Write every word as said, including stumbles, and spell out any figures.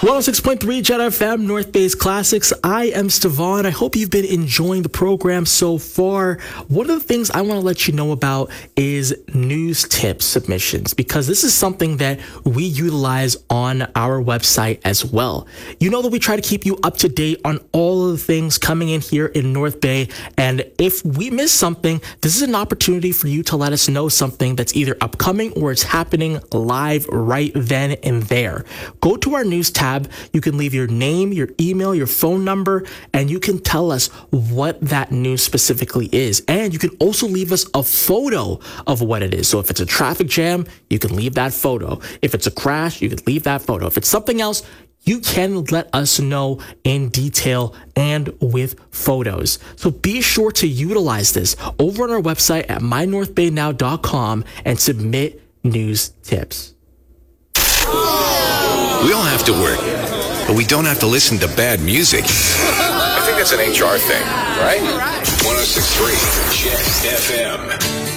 one oh six point three Jet F M, North Bay's Classics. I am Stevon. I hope you've been enjoying the program so far. One of the things I want to let you know about is news tip submissions, because this is something that we utilize on our website as well. You know that we try to keep you up to date on all of the things coming in here in North Bay. And if we miss something, this is an opportunity for you to let us know something that's either upcoming or it's happening live right then and there. Go to our news tab. You can leave your name, your email, your phone number, and you can tell us what that news specifically is. And you can also leave us a photo of what it is. So if it's a traffic jam, you can leave that photo. If it's a crash, you can leave that photo. If it's something else, you can let us know in detail and with photos. So be sure to utilize this over on our website at my north bay now dot com and submit news tips. We all have to work, but we don't have to listen to bad music. I think that's an H R thing, right? one oh six point three Jet F M.